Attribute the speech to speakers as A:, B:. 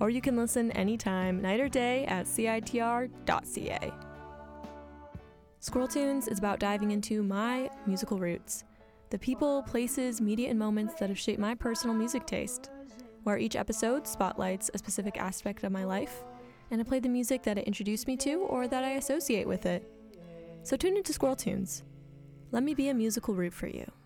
A: or you can listen anytime, night or day, at citr.ca. Squirrel Tunes is about diving into my musical roots, the people, places, media, and moments that have shaped my personal music taste, where each episode spotlights a specific aspect of my life, and I play the music that it introduced me to or that I associate with it. So tune into Squirrel Tunes. Let me be a musical root for you.